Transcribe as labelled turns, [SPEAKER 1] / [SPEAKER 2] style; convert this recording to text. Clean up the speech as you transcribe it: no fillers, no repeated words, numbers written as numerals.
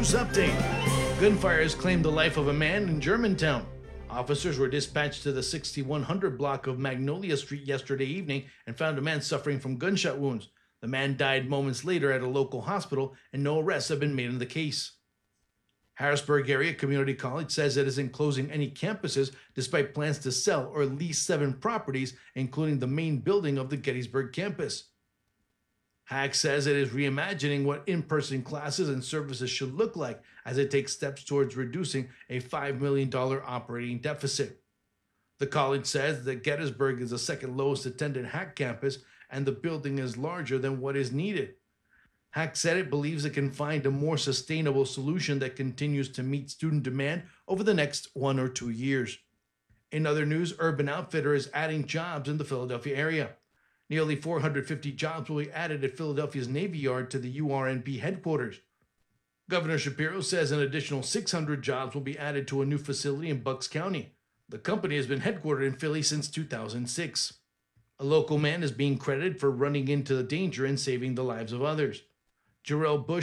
[SPEAKER 1] News update. Gunfires claimed the life of a man in Germantown. Officers were dispatched to the 6100 block of Magnolia Street yesterday evening and found a man suffering from gunshot wounds. The man died moments later at a local hospital, and no arrests have been made in the case. Harrisburg Area Community College says it isn't closing any campuses despite plans to sell or lease 7 properties, including the main building of the Gettysburg campus. HAC says it is reimagining what in-person classes and services should look like as it takes steps towards reducing a $5 million operating deficit. The college says that Gettysburg is the second lowest attended HAC campus and the building is larger than what is needed. HAC said it believes it can find a more sustainable solution that continues to meet student demand over the next 1 or 2 years. In other news, Urban Outfitters is adding jobs in the Philadelphia area. Nearly 450 jobs will be added at Philadelphia's Navy Yard to the URNB headquarters. Governor Shapiro says an additional 600 jobs will be added to a new facility in Bucks County. The company has been headquartered in Philly since 2006. A local man is being credited for running into the danger and saving the lives of others. Jarrell Bush